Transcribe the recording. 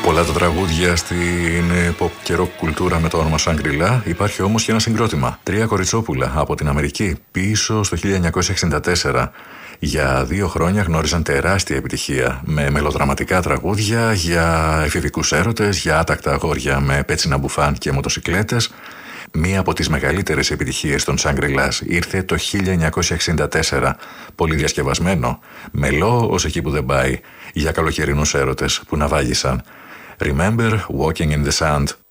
Πολλά τα τραγούδια στην pop και rock κουλτούρα με το όνομα Shangri-La. Υπάρχει όμως και ένα συγκρότημα. Τρία κοριτσόπουλα από την Αμερική πίσω στο 1964. Για 2 χρόνια γνώριζαν τεράστια επιτυχία με μελοδραματικά τραγούδια για εφηβικούς έρωτες, για άτακτα αγόρια με πέτσινα μπουφάν και μοτοσικλέτες. Μία από τις μεγαλύτερες επιτυχίες των Shangri-La ήρθε το 1964, πολύ διασκευασμένο, μελό ως εκεί που δεν πάει, για καλοκαιρινούς έρωτες που ναυάγησαν. Remember Walking in the Sand.